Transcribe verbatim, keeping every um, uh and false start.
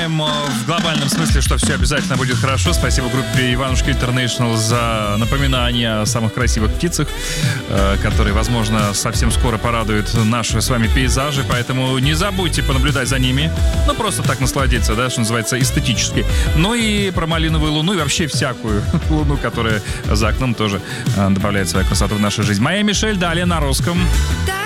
В глобальном смысле, что все обязательно будет хорошо. Спасибо группе Иванушки Интернешнл за напоминание о самых красивых птицах, которые, возможно, совсем скоро порадуют наши с вами пейзажи. Поэтому не забудьте понаблюдать за ними. Ну, просто так насладиться, да, что называется, эстетически. Ну и про малиновую луну и вообще всякую луну, которая за окном тоже добавляет свою красоту в нашу жизнь. Моя Мишель, далее на русском.